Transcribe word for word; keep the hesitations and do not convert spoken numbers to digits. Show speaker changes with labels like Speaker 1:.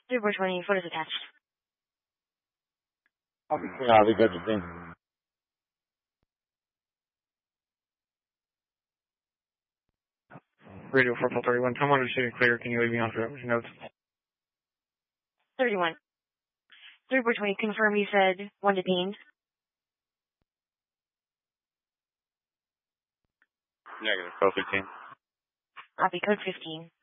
Speaker 1: three four twenty, photos attached.
Speaker 2: Copy. Yeah, we got the thing.
Speaker 3: Radio four four thirty-one, come on to city clear. Can you leave me on for notes?
Speaker 1: thirty-one. three four twenty, confirm you said one detained.
Speaker 2: Negative, code fifteen.
Speaker 1: Copy, code fifteen.